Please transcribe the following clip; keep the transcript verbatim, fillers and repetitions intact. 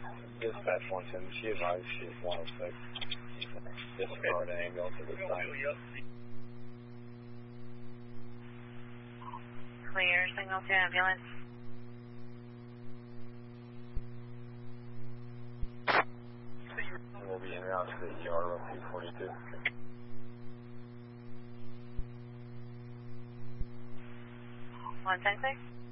Dispatch one ten, she advised she is one oh six. Disregard an ambulance at this time. Clear, signal to ambulance. And we'll be in and out to the E R of two forty-two. one ten six.